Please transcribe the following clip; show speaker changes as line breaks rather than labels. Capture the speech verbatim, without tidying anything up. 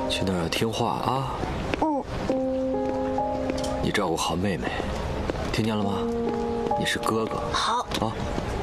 去那儿要听话啊。
嗯。
你照顾好妹妹，听见了吗？你是哥哥。
好。
啊。